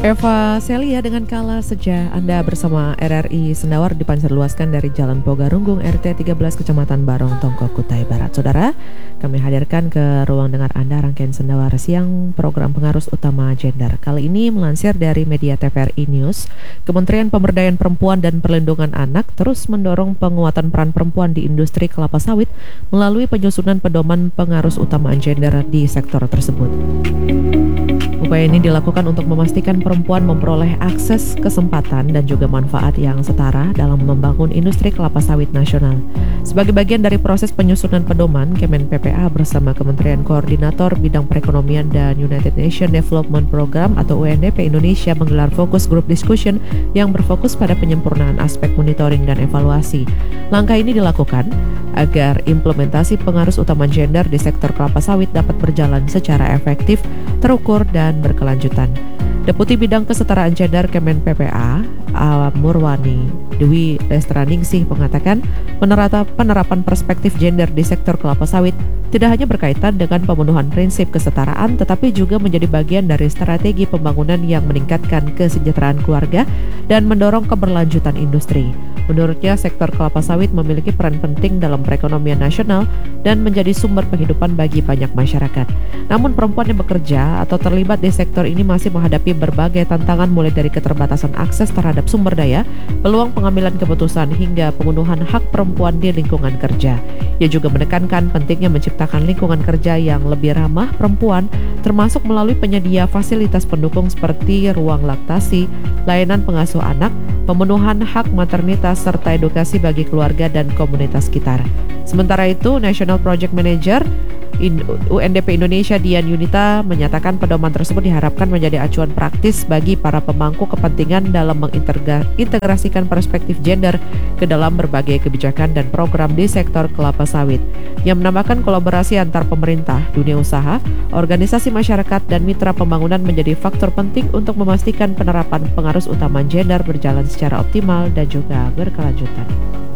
Eva Celia dengan Kala Seja, Anda bersama RRI Sendawar dipancarluaskan dari Jalan Pogarunggung RT 13 Kecamatan Barong Tongko Kutai Barat. Saudara, kami hadirkan ke ruang dengar Anda rangkaian Sendawar siang program pengarus utama gender. Kali ini melansir dari media TVRI News, Kementerian Pemberdayaan Perempuan dan Perlindungan Anak terus mendorong penguatan peran perempuan di industri kelapa sawit melalui penyusunan pedoman pengarus utamaan gender di sektor tersebut. Upaya ini dilakukan untuk memastikan perempuan memperoleh akses, kesempatan, dan juga manfaat yang setara dalam membangun industri kelapa sawit nasional. Sebagai bagian dari proses penyusunan pedoman, Kemen PPA bersama Kementerian Koordinator Bidang Perekonomian dan United Nations Development Program atau UNDP Indonesia menggelar fokus group discussion yang berfokus pada penyempurnaan aspek monitoring dan evaluasi. Langkah ini dilakukan agar implementasi pengarus utama gender di sektor kelapa sawit dapat berjalan secara efektif, terukur, dan berkelanjutan. Deputi Bidang Kesetaraan Gender Kemen PPA, Murwani Dwi Lestraningsih mengatakan penerapan perspektif gender di sektor kelapa sawit tidak hanya berkaitan dengan pemenuhan prinsip kesetaraan, tetapi juga menjadi bagian dari strategi pembangunan yang meningkatkan kesejahteraan keluarga dan mendorong keberlanjutan industri. Menurutnya, sektor kelapa sawit memiliki peran penting dalam perekonomian nasional dan menjadi sumber penghidupan bagi banyak masyarakat. Namun perempuan yang bekerja atau terlibat di sektor ini masih menghadapi berbagai tantangan mulai dari keterbatasan akses terhadap sumber daya, peluang pengambilan keputusan hingga pemenuhan hak perempuan di lingkungan kerja. Ia juga menekankan pentingnya menciptakan lingkungan kerja yang lebih ramah perempuan, termasuk melalui penyedia fasilitas pendukung seperti ruang laktasi, layanan pengasuh anak, pemenuhan hak maternitas, serta edukasi bagi keluarga dan komunitas sekitar. Sementara itu, National Project Manager UNDP Indonesia Dian Yunita menyatakan pedoman tersebut diharapkan menjadi acuan praktis bagi para pemangku kepentingan dalam mengintegrasikan perspektif gender ke dalam berbagai kebijakan dan program di sektor kelapa sawit, yang menambahkan kolaborasi antar pemerintah, dunia usaha, organisasi masyarakat, dan mitra pembangunan menjadi faktor penting untuk memastikan penerapan pengarus utama gender berjalan secara optimal dan juga berkelanjutan.